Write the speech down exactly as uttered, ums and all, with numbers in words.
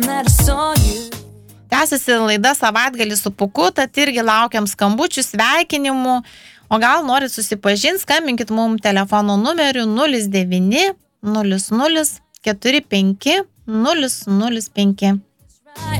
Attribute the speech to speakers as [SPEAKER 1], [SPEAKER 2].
[SPEAKER 1] Tęsiasi laida Savaitgalį su Pūku, tad irgi laukiam skambučių, sveikinimų. O gal norit susipažinti, skambinkit mums telefono numeriu nulis devyni nulis nulis keturi penki nulis nulis penki.